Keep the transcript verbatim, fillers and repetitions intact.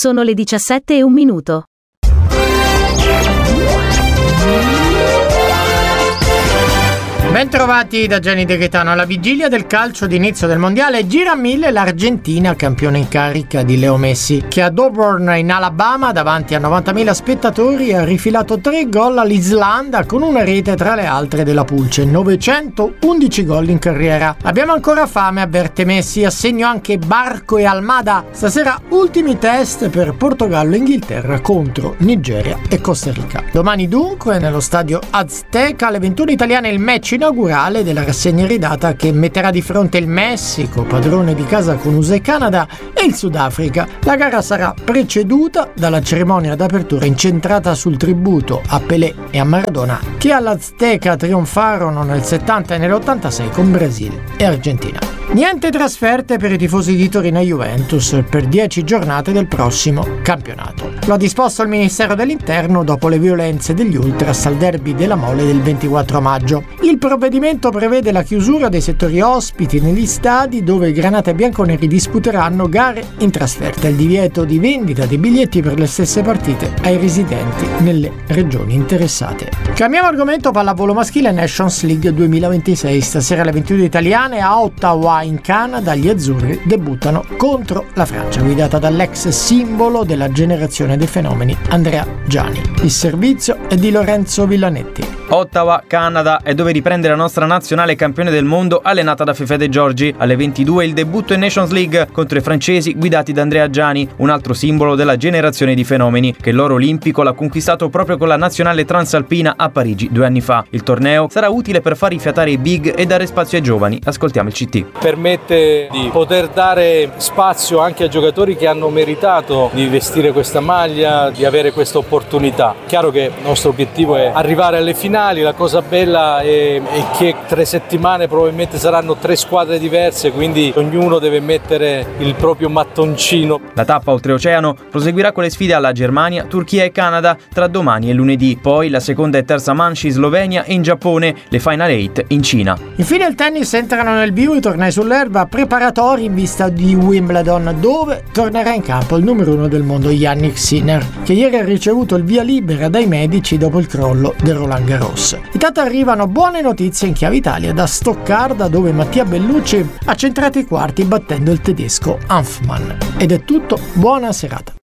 Sono le diciassette e un minuto. Bentrovati da Gianni De Gaetano. Alla vigilia del calcio d'inizio del mondiale gira a mille l'Argentina, campione in carica di Leo Messi, che ad Auburn in Alabama davanti a novantamila spettatori ha rifilato tre gol all'Islanda con una rete tra le altre della Pulce, novecentoundici gol in carriera. Abbiamo ancora fame, avverte Messi, assegno anche Barco e Almada. Stasera ultimi test per Portogallo e Inghilterra contro Nigeria e Costa Rica. Domani dunque nello stadio Azteca alle ventuno italiane il match inaugurale della rassegna iridata che metterà di fronte il Messico, padrone di casa con U S A e Canada, e il Sudafrica. La gara sarà preceduta dalla cerimonia d'apertura incentrata sul tributo a Pelé e a Maradona, che all'Azteca trionfarono nel settanta e nell'ottantasei con Brasile e Argentina. Niente trasferte per i tifosi di Torino e Juventus per dieci giornate del prossimo campionato. Lo ha disposto il Ministero dell'Interno dopo le violenze degli Ultras al derby della Mole del ventiquattro maggio. Il provvedimento prevede la chiusura dei settori ospiti negli stadi dove i granate bianconeri disputeranno gare in trasferta, il divieto di vendita dei biglietti per le stesse partite ai residenti nelle regioni interessate. Cambiamo argomento: pallavolo maschile Nations League duemilaventisei. Stasera alle ventuno italiane a Ottawa in Canada gli azzurri debuttano contro la Francia, guidata dall'ex simbolo della generazione dei fenomeni Andrea Giani. Il servizio è di Lorenzo Villanetti. Ottawa, Canada, è dove riprende la nostra nazionale campione del mondo allenata da Fefè De Giorgi. Alle ventidue il debutto in Nations League contro i francesi guidati da Andrea Giani, un altro simbolo della generazione di fenomeni che l'oro olimpico l'ha conquistato proprio con la nazionale transalpina a Parigi due anni fa. Il torneo sarà utile per far rifiatare i big e dare spazio ai giovani. Ascoltiamo il C T. Permette di poter dare spazio anche a giocatori che hanno meritato di vestire questa maglia, di avere questa opportunità. Chiaro che il nostro obiettivo è arrivare alle finali. La cosa bella è, è che tre settimane probabilmente saranno tre squadre diverse, quindi ognuno deve mettere il proprio mattoncino. La tappa oltreoceano proseguirà con le sfide alla Germania, Turchia e Canada tra domani e lunedì. Poi la seconda e terza manche in Slovenia e in Giappone, le Final Eight in Cina. Infine il tennis entrano nel vivo i tornei sull'erba preparatori in vista di Wimbledon, dove tornerà in campo il numero uno del mondo Jannik Sinner, che ieri ha ricevuto il via libera dai medici dopo il crollo del Roland Garros. Intanto arrivano buone notizie in chiave Italia da Stoccarda, dove Mattia Bellucci ha centrato i quarti battendo il tedesco Hanfmann. Ed è tutto, buona serata.